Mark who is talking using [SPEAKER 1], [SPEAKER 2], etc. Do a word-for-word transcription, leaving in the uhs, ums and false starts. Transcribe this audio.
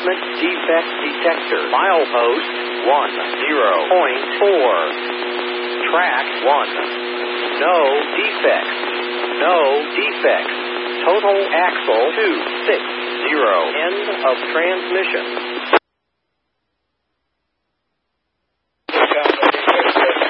[SPEAKER 1] Replacement defect detector. Milepost one zero point four. Track one. No defects. No defects. Total axle two six zero. End of transmission.